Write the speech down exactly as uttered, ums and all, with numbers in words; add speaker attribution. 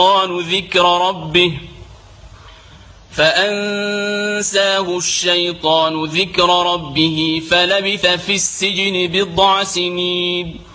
Speaker 1: ذكر ربه فأنساه الشيطان ذكر ربه فلبث في السجن بضع سنين